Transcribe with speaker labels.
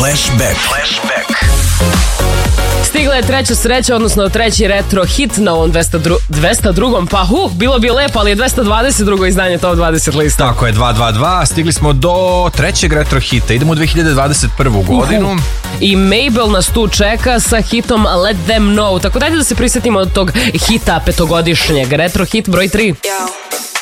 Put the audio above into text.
Speaker 1: Flashback.
Speaker 2: Stigla je treća sreća, odnosno treći retro hit na ovom 202. Pa bilo bi lepo, ali je 222. izdanje Top 20 lista.
Speaker 3: Tako je, 222. Stigli smo do trećeg retro hita. Idemo u 2021. godinu.
Speaker 2: I Mabel nas tu čeka sa hitom Let Them Know. Tako dajte da se prisjetimo od tog hita petogodišnjeg. Retro hit broj 3.